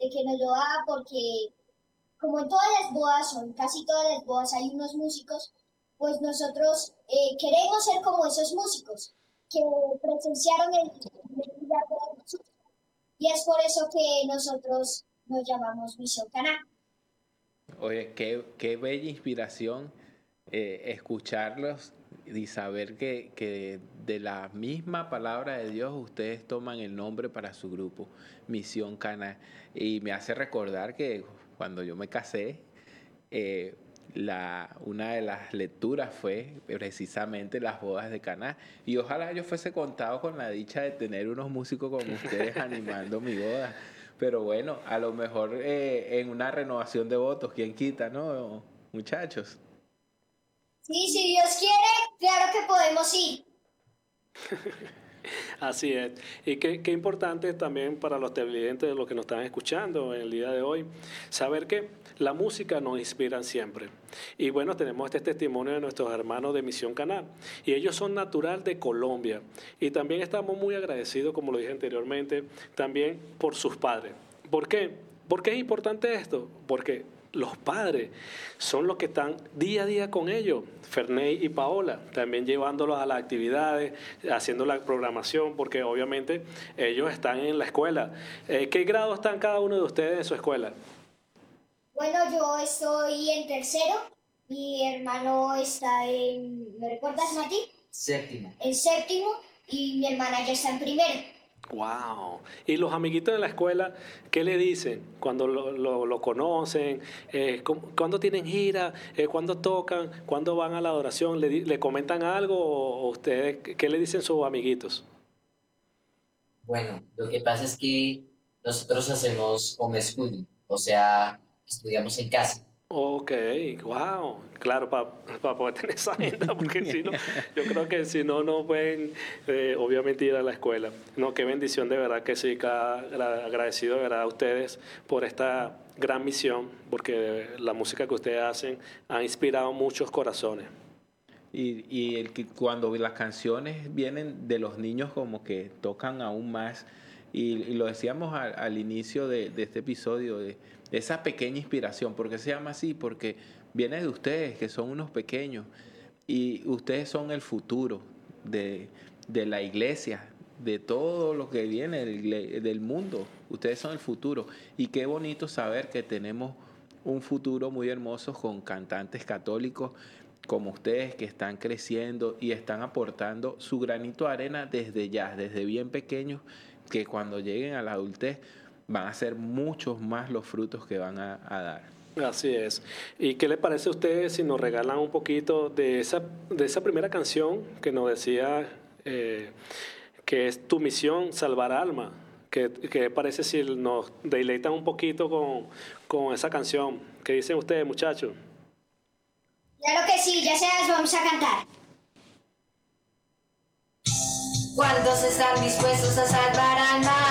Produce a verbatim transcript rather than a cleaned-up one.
que nos lo da porque como en todas las bodas, o en casi todas las bodas hay unos músicos, pues nosotros eh, queremos ser como esos músicos que presenciaron el milagro de Jesús. Y es por eso que nosotros nos llamamos Misión Caná. Oye, qué, qué bella inspiración eh, escucharlos y saber que, que de la misma palabra de Dios ustedes toman el nombre para su grupo, Misión Cana. Y me hace recordar que cuando yo me casé, eh, la, una de las lecturas fue precisamente las bodas de Caná. Y ojalá yo fuese contado con la dicha de tener unos músicos como ustedes animando mi boda. Pero bueno, a lo mejor eh, en una renovación de votos, ¿quién quita, no, muchachos? Sí, si Dios quiere, claro que podemos ir. Así es. Y qué, qué importante también para los televidentes, los que nos están escuchando en el día de hoy, saber que la música nos inspira siempre. Y bueno, tenemos este testimonio de nuestros hermanos de Misión Caná. Y ellos son natural de Colombia. Y también estamos muy agradecidos, como lo dije anteriormente, también por sus padres. ¿Por qué? ¿Por qué es importante esto? Porque los padres son los que están día a día con ellos, Ferney y Paola, también llevándolos a las actividades, haciendo la programación, porque obviamente ellos están en la escuela. Eh, ¿Qué grado están cada uno de ustedes en su escuela? Bueno, yo estoy en tercero, mi hermano está en, ¿me recuerdas, Mati? Séptimo. En séptimo y mi hermana ya está en primero. Wow. Y los amiguitos de la escuela, ¿qué le dicen cuando lo, lo, lo conocen? Eh, ¿Cuándo tienen gira? Eh, ¿Cuándo tocan? ¿Cuándo van a la adoración? ¿Le, le comentan algo o ustedes qué le dicen sus amiguitos? Bueno, lo que pasa es que nosotros hacemos homeschooling, o sea, estudiamos en casa. Ok, wow, claro, para pa poder tener esa agenda, porque si no, yo creo que si no, no pueden eh, obviamente ir a la escuela. No, qué bendición de verdad que sí, cada, agradecido de verdad a ustedes por esta gran misión, porque la música que ustedes hacen ha inspirado muchos corazones. Y, y el que cuando las canciones vienen de los niños como que tocan aún más, y, y lo decíamos al, al inicio de, de este episodio, de esa pequeña inspiración. ¿Por qué se llama así? Porque viene de ustedes, que son unos pequeños, y ustedes son el futuro de, de la iglesia, de todo lo que viene del, del mundo. Ustedes son el futuro. Y qué bonito saber que tenemos un futuro muy hermoso con cantantes católicos como ustedes, que están creciendo y están aportando su granito de arena desde ya, desde bien pequeños, que cuando lleguen a la adultez van a ser muchos más los frutos que van a, a dar. Así es. ¿Y qué les parece a ustedes si nos regalan un poquito de esa, de esa primera canción que nos decía eh, que es Tu misión, salvar alma? ¿Qué, qué parece si nos deleitan un poquito con, con esa canción? ¿Qué dicen ustedes, muchachos? Claro que sí, ya se las vamos a cantar. ¿Cuántos están dispuestos a salvar almas?